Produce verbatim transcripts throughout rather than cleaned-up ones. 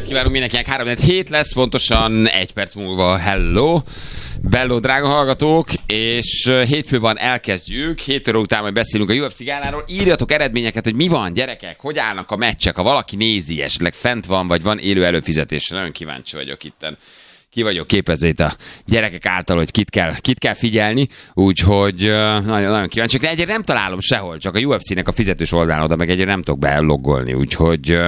kívánunk mindenkinek, három hét lesz, pontosan egy perc múlva. Hello, bello, drága hallgatók, és hétfő van, elkezdjük, hét óra után majd beszélünk a u ef cé gáláról. Írjatok eredményeket, hogy mi van, gyerekek, hogy állnak a meccsek, ha valaki nézi, esetleg fent van, vagy van élő előfizetésre. Nagyon kíváncsi vagyok itten. Ki vagyok képezve itt a gyerekek által, hogy kit kell, kit kell figyelni, úgyhogy nagyon-nagyon kíváncsi. De egyre nem találom sehol, csak a u ef cé-nek a fizetős oldalán oda, meg egyre nem tudok beloggolni, úgyhogy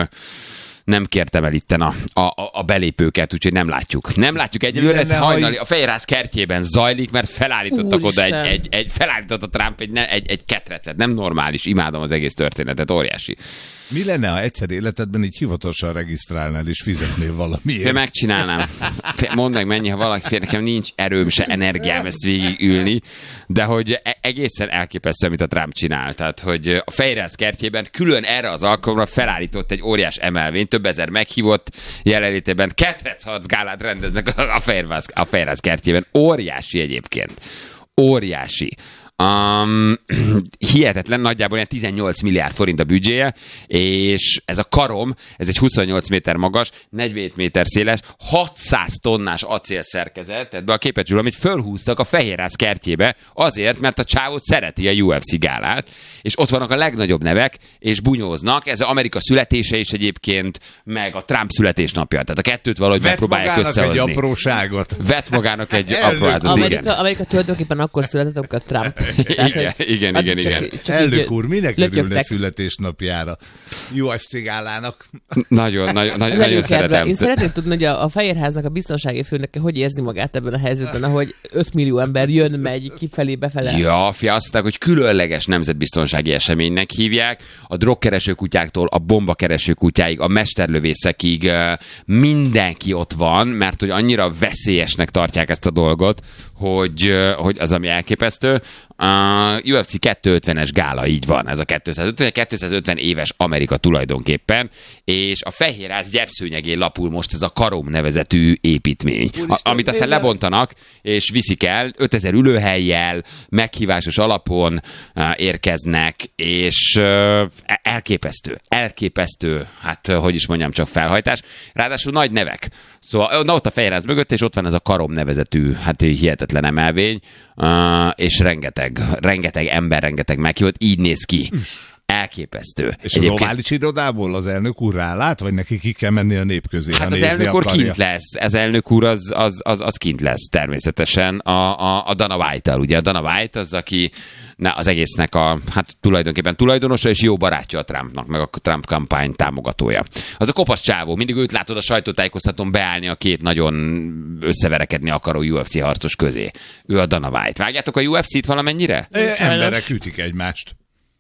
nem kértem el itten a, a, a belépőket, úgyhogy nem látjuk. Nem látjuk egyelőre, ez hajnali, a Fehérház kertjében zajlik, mert felállítottak oda egy, egy, egy, felállított a Trump egy, egy, egy ketrecet. Nem normális, imádom az egész történetet, óriási. Mi lenne, ha egyszer életedben így hivatalosan regisztrálnál és fizetnél valamiért? Én megcsinálnám. Mondd meg mennyi, ha valaki fél, nekem nincs erőm, se energiám ezt végigülni, de hogy egészen elképesztő, amit a Trump csinál. Tehát, hogy a Fehérház kertjében külön erre az alkalomra felállított egy óriás emelvényt, több ezer meghívott jelenlétében ketrecharcgálát rendeznek a Fehérház, a Fehérház kertjében. Óriási egyébként. Óriási. Um, hihetetlen, nagyjából ilyen tizennyolc milliárd forint a büdzséje, és ez a karom, ez egy huszonnyolc méter magas, negyvenhét méter széles, hatszáz tonnás acélszerkezet, tehát be a képet zsúl, amit fölhúztak a Fehérház kertjébe, azért, mert a csávó szereti a u ef cé gálát, és ott vannak a legnagyobb nevek, és bunyóznak, ez az Amerika születése is egyébként, meg a Trump születésnapja, tehát a kettőt valahogy megpróbálják összehozni. Vett magának egy apróságot. Vett magának egy apróságot, Amerika, Amerika tulajdonképpen akkor született, amikor Trump. Tehát, igen, igen, igen, igen. Csak, csak elnök úr, minek örülne születésnapjára? u ef cé gálának. Nagyon, nagyon, nagyon, nagyon szeretem. Én szeretném tudni, hogy a, a Fehérháznak a biztonsági főnöke hogy érzi magát ebben a helyzetben, ahogy öt millió ember jön, megy kifelé, befele. Ja, fia, azt mondták, hogy különleges nemzetbiztonsági eseménynek hívják. A drogkereső kutyáktól a bombakereső kutyáig, a mesterlövészekig mindenki ott van, mert hogy annyira veszélyesnek tartják ezt a dolgot, hogy, hogy az, ami elképesztő. A u ef cé kétszázötvenes gála, így van, ez a kétszázötven, kétszázötven éves Amerika tulajdonképpen, és a Fehérház gyepszőnyegén lapul most ez a Karom nevezetű építmény, a, amit aztán lebontanak, és viszik el, ötezer ülőhellyel, meghívásos alapon uh, érkeznek, és uh, elképesztő, elképesztő, hát uh, hogy is mondjam, csak felhajtás, ráadásul nagy nevek. Szóval na, ott a Fehérház mögött, és ott van ez a Karom nevezetű, hát hihetetlen emelvény, uh, és rengeteg, rengeteg ember, rengeteg meghívott, így néz ki. Elképesztő. És egyébként... az ovális irodából az elnök úr rálát, vagy neki ki kell menni a nép közé? Hát az elnök úr kint lesz. Az elnök úr az, az, az, az kint lesz természetesen a, a, a Dana White-tal. Ugye a Dana White az, aki na, az egésznek a, hát tulajdonképpen tulajdonosa és jó barátja a Trumpnak, meg a Trump kampány támogatója. Az a kopasz csávó, mindig őt látod a sajtótájékoztatón beállni a két nagyon összeverekedni akaró u ef cé harcos közé. Ő a Dana White. Vágjátok a u ef cét valamennyire? Emberek ütik egymást.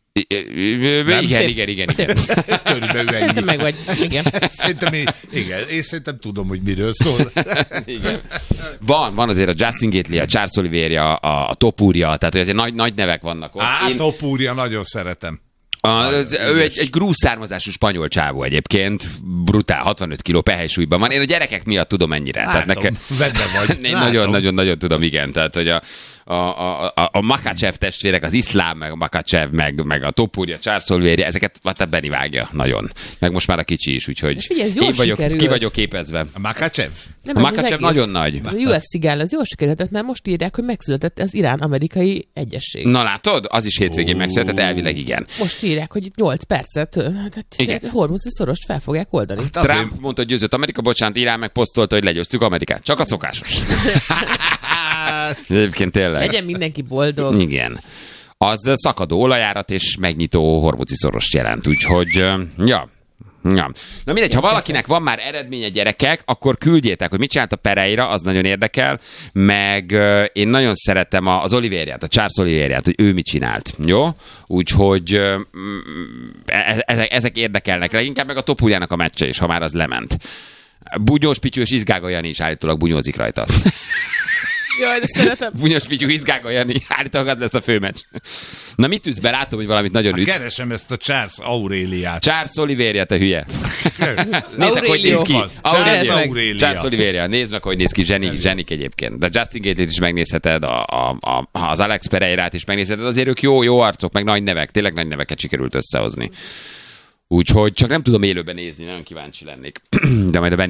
Igen, igen, igen, igen, igen. Körülbelül ennyi. Szerintem meg vagy. Igen. Szerintem én, igen, én szerintem tudom, hogy miről szól. Igen. Van, van azért a Justin Gately, a Charles Oliveira, a, a Topúria, tehát hogy azért nagy, nagy nevek vannak ott. Á, én... Topúria, nagyon szeretem. A, az, ő egy, egy grúz származású spanyol csávó egyébként, brutál, hatvanöt kiló pehely-súlyban van. Én a gyerekek miatt tudom ennyire. Látom, tehát nekem... vedve vagy. Én nagyon-nagyon tudom, igen. Tehát, hogy a, a, a, a, a Makachev testvérek, az iszlám, meg a Makachev, meg, meg a Topúria, Charles Oliveira, ezeket hát Benni vágja nagyon. Meg most már a kicsi is, úgyhogy figyelj, én vagyok, ki vagyok képezve. A Makachev? Nem, a Makachev nagyon nagy. Az u ef cé gál, az jól sikerülhetett, mert most írják, hogy megszületett az Irán-amerikai egyesség. Na látod? Az is hétvégén oh. megszületett, elvileg igen. Most írják, hogy nyolc percet, tehát Hormuzi szorost fel fogják oldani. Hát Trump azért... mondta, hogy győzött Amerika, bocsánat, Irán megposztolta, hogy legyőztük Amerikát. Csak a szokásos. Egyébként tényleg. Legyen mindenki boldog. Igen. Az szakadó olajárat és megnyitó Hormuzi szorost jelent, úgyhogy, ja. Ja. Na mindegy, ha valakinek van már eredménye, gyerekek, akkor küldjétek, hogy mit csinált a Pereira, az nagyon érdekel, meg uh, én nagyon szeretem az Oliveirát, a Charles Oliveirát, hogy ő mit csinált, jó? Úgyhogy uh, ezek, ezek érdekelnek, leginkább meg a Topúrjának a meccse is, ha már az lement. Bunyós Pityu és Izgága Jani is állítólag bunyózik rajta. Jaj, de szeretem. Bunyos Pityu, Izgága Jani, állítólag az lesz a főmeccs. Na mit ütsz be? Látom, hogy valamit nagyon ütsz. Keresem ezt a Charles Auréliát. Charles Oliveira, te hülye. Nézd meg, hogy néz ki. Aurélia. Charles Oliveira, nézd meg, hogy néz ki. Zsenik, zsenik egyébként. De Justin Gately-t is megnézheted, a, a, a, az Alex Pereirát is megnézheted. Azért ők jó, jó arcok, meg nagy nevek. Tényleg nagy neveket sikerült összehozni. Úgyhogy csak nem tudom élőben nézni, nagyon kíváncsi lennék. De majd a